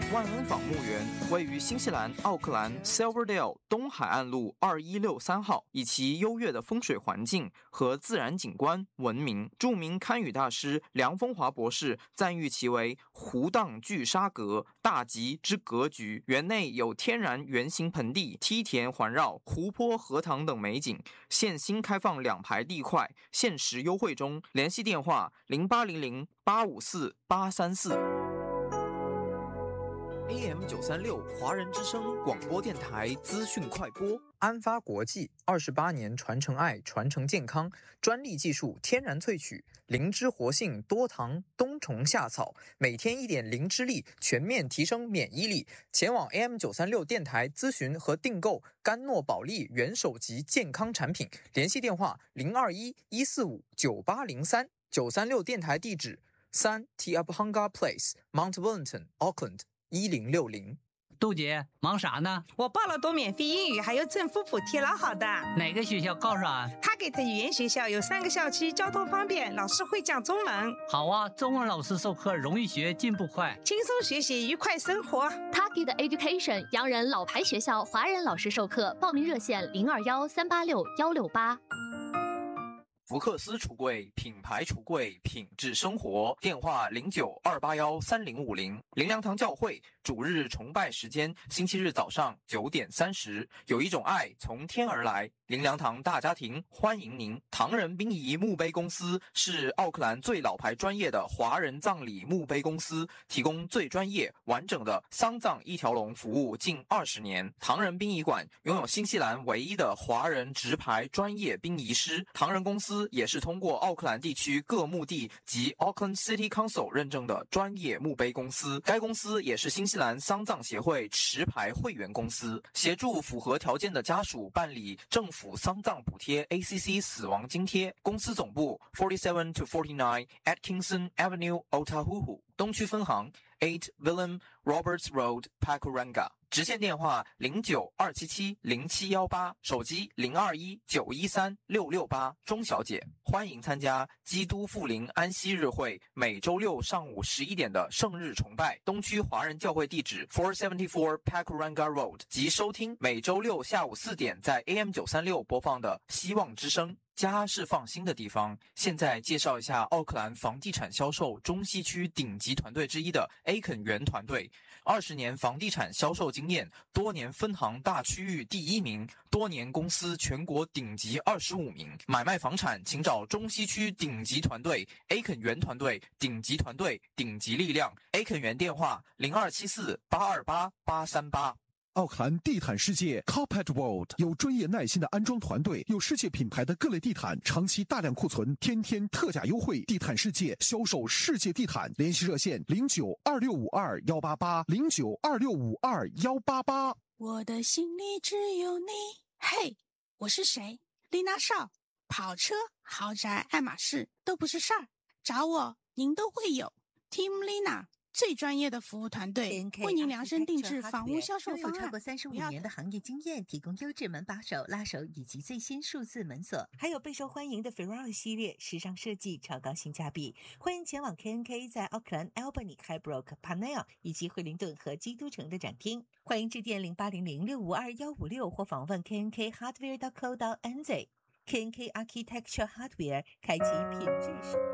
万恩坊墓园位于新西兰奥克兰 Silverdale 东海岸路2163号，以其优越的风水环境和自然景观闻名。著名堪舆大师梁风华博士赞誉其为湖荡聚沙阁，大吉之格局。园内有天然圆形盆地、梯田环绕、湖泊、荷塘等美景。现新开放2排地块，限时优惠中。联系电话0800854834。AM936华人之声广播电台资讯快播。安发国际28年传承爱，传承健康，专利技术，天然萃取，灵芝活性，多糖，冬虫夏草，每天1点灵芝力，全面提升免疫力。前往 AM936 电台咨询和订购甘诺宝利元首级健康产品，联系电话021-145-9803。936电台地址3 Tiabhanga Place Mount Wellington Auckland 1060。 杜姐忙啥呢？ 我报了多免费英语，还有政府补贴，老好的。 哪个学校告诉俺？ 他给的语言学校有3个校区，交通方便，老师会讲中文。 好啊，中文老师授课容易学，进步快， 轻松学习，愉快生活。 Target Education 洋人老牌学校，华人老师授课，报名热线021-386-168。 福克斯橱柜，品牌橱柜，品质生活。电话0928130550。灵粮堂教会主日崇拜时间：星期日早上9点30。有一种爱从天而来。灵粮堂大家庭欢迎您。唐人殡仪墓碑公司是奥克兰最老牌专业的华人葬礼墓碑公司，提供最专业完整的丧葬一条龙服务近20年。唐人殡仪馆拥有新西兰唯一的华人直牌专业殡仪师。唐人公司也是通过奥克兰地区各墓地及 Auckland City Council 认证的专业墓碑公司。该公司也是新西兰丧葬协会持牌会员公司，协助符合条件的家属办理政府丧葬补贴 ACC 死亡津贴。公司总部47 to 49 Atkinson Avenue Otahuhu， 东区分行8 Willem Roberts Road Pakuranga。直线电话0927707718，手机021913668。钟小姐，欢迎参加基督复临安息日会每周六上午11点的圣日崇拜。东区华人教会地址474 Pakuranga Road， 及收听每周六下午4点在 AM936 播放的希望之声。家是放心的地方。现在介绍一下奥克兰房地产销售中西区顶级团队之一的 A 肯园团队。20年房地产销售经验，多年分行大区域第1名，多年公司全国顶级25名。买卖房产请找中西区顶级团队 A 肯园团队，顶级团队，顶级力量。A 肯园电话0274828838。 奥克兰地毯世界 Carpet World 有专业耐心的安装团队，有世界品牌的各类地毯，长期大量库存，天天特价优惠。地毯世界销售世界地毯，联系热线092652188，092652188。 我的心里只有你。嘿，我是谁？丽娜少。跑车、豪宅、爱马仕都不是事儿，找我您都会有。Team Lina。最专业的服务团队，为您量身定制房屋销售方案。 有超过35年的行业经验，提供优质门把手、拉手以及最新数字门锁，还有备受欢迎的 Ferrari 系列，时尚设计，超高性价比。欢迎前往 KNK 在奥克兰、Albany、Highbrook、Parnell 以及惠灵顿和基督城的展厅。欢迎致电0800652156或访问 KNKHardware.co.nz。KNK Architecture Hardware 开启品质